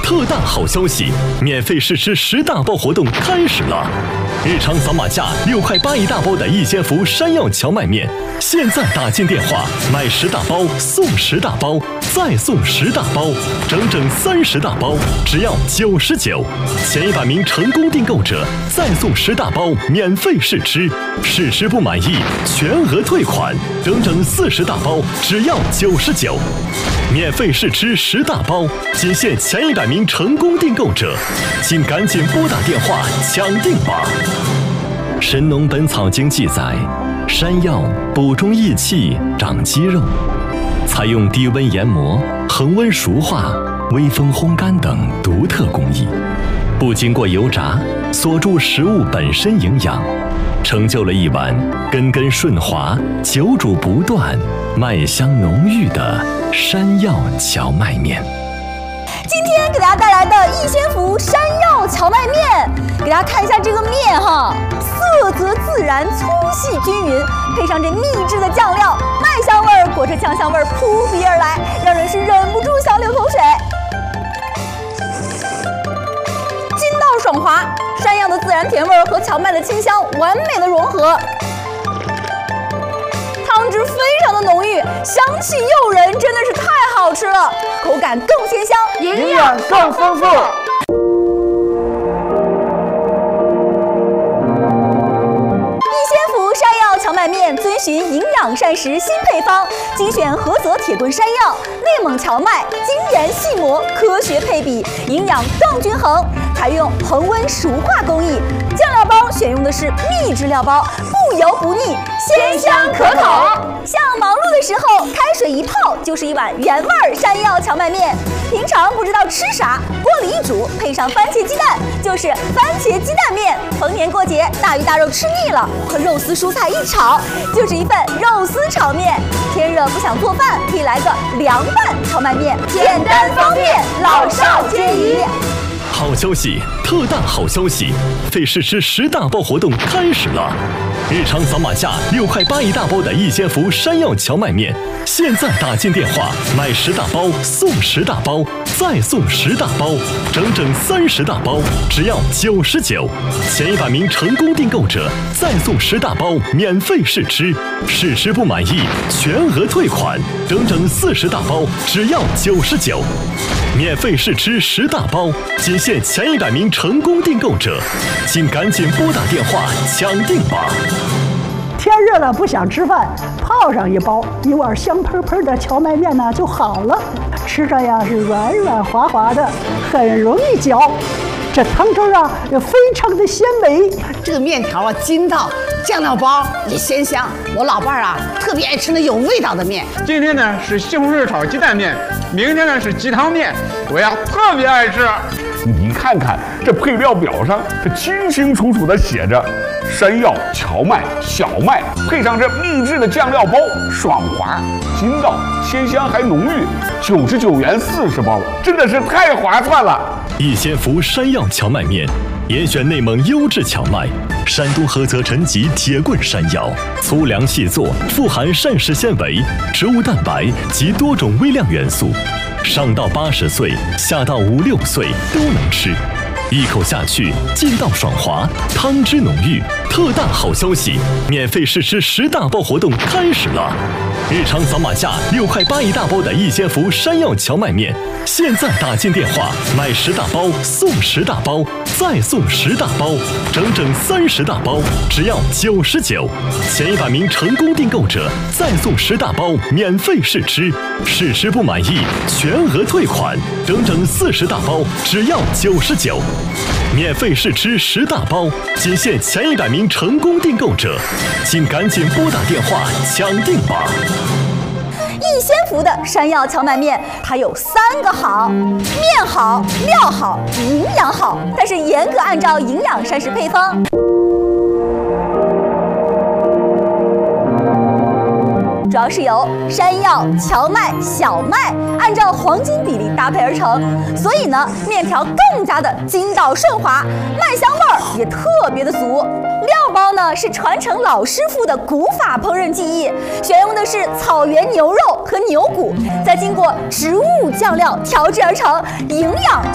特大好消息，免费试吃10大包活动开始了！日常扫码价6块8一大包的一仙福山药荞麦面，现在打进电话买10大包送10大包，再送10大包，整整30大包，只要99。前100名成功订购者再送10大包免费试吃，试吃不满意全额退款，整整40大包，只要99。免费试吃10大包，仅限前100名成功订购者，请赶紧拨打电话抢订吧！《神农本草经》记载，山药补中益气、长肌肉，采用低温研磨、恒温熟化、微风烘干等独特工艺，不经过油炸，锁住食物本身营养，成就了一碗根根顺滑、久煮不断、麦香浓郁的山药荞麦面。 今天给大家带来的一仙福山药荞麦面，给大家看一下这个面哈，色泽自然，粗细均匀，配上这秘制的酱料，麦香味儿裹着酱香味儿扑鼻而来，让人是忍不住想流口水。筋道爽滑，山药的自然甜味儿和荞麦的清香完美的融合。汤汁非常的浓郁，香气诱人，真的是太好吃了，口感更鲜香， 营养更丰富。 一仙福山药荞麦面遵循营养膳食新配方，精选菏泽铁墩山药、内蒙荞麦，精研细磨，科学配比，营养更均衡。采用恒温熟化工艺，酱料包选用的是秘制料包，不油不腻，鲜香可口。像忙碌的时候，开水一泡就是一碗原味山药荞麦面。平常不知道吃啥，锅里一煮，配上番茄鸡蛋，就是番茄鸡蛋面。逢年过节，大鱼大肉吃腻了，和肉丝蔬菜一炒，就是一份肉丝炒面。天热不想做饭，可以来个凉拌荞麦面，简单方便，老少皆宜。 好消息，特大好消息！费试吃10大包活动开始了！日常扫码价6块8一大包的一仙福山药荞麦面，现在打进电话买10大包送10大包，再送10大包，整整30大包，只要99。前100名成功订购者再送10大包免费试吃，试吃不满意全额退款，整整40大包，只要99。免费试吃10大包，仅限前100名成功订购者，请赶紧拨打电话抢订吧！ 天热了不想吃饭，泡上一包，一碗香喷喷的荞麦面呢就好了，吃着呀是软软滑滑的，很容易嚼。这汤汁啊也非常的鲜美， 这个面条啊筋道，酱料包也鲜香。我老伴儿啊特别爱吃那有味道的面。 今天呢是西红柿炒鸡蛋面，明天呢是鸡汤面，我呀特别爱吃。 你看看这配料表上，这清清楚楚的写着山药、荞麦、小麦，配上这秘制的酱料包，爽滑、筋道、鲜香还浓郁，99元40包，真的是太划算了。 一仙福山药荞麦面，严选内蒙优质荞麦，山东菏泽陈集铁棍山药，粗粮细作，富含膳食纤维、植物蛋白及多种微量元素，上到80岁，下到5、6岁都能吃。一口下去，劲道爽滑，汤汁浓郁。特大好消息，免费试吃10大包活动开始了！日常扫码价6块8一大包的一仙福山药荞麦面，现在打进电话买10大包送10大包，再送10大包，整整30大包，只要99。前100名成功订购者再送10大包免费试吃，试吃不满意全额退款，整整40大包，只要99。免费试吃10大包，仅限前100名成功订购者，请赶紧拨打电话抢订吧！ 一仙福的山药荞麦面，它有3个好：面好、料好、营养好。但是严格按照营养膳食配方。主要是由山药、荞麦、小麦按照黄金比例搭配而成，所以呢，面条更加的筋道顺滑，麦香味儿也特别的足。料包呢是传承老师傅的古法烹饪技艺，选用的是草原牛肉和牛骨，再经过植物酱料调制而成，营养